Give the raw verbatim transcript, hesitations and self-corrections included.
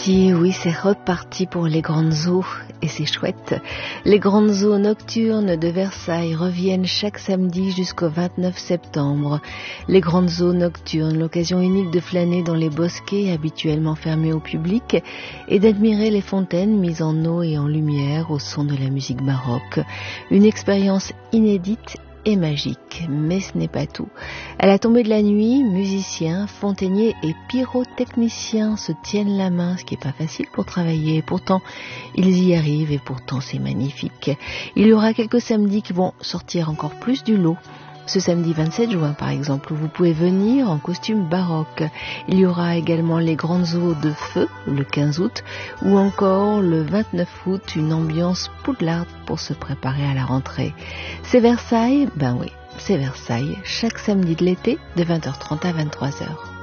reparti, oui, c'est reparti pour les grandes eaux, et c'est chouette. Les grandes eaux nocturnes de Versailles reviennent chaque samedi jusqu'au vingt-neuf septembre. Les grandes eaux nocturnes, l'occasion unique de flâner dans les bosquets habituellement fermés au public et d'admirer les fontaines mises en eau et en lumière au son de la musique baroque. Une expérience inédite et magique, mais ce n'est pas tout. À la tombée de la nuit, musiciens, fontainiers et pyrotechniciens se tiennent la main, ce qui n'est pas facile pour travailler. Pourtant, ils y arrivent et pourtant c'est magnifique. Il y aura quelques samedis qui vont sortir encore plus du lot. Ce samedi vingt-sept juin, par exemple, où vous pouvez venir en costume baroque. Il y aura également les grandes eaux de feu, le quinze août, ou encore le vingt-neuf août, une ambiance poudlarde pour se préparer à la rentrée. C'est Versailles? Ben oui, c'est Versailles, chaque samedi de l'été, de vingt heures trente à vingt-trois heures.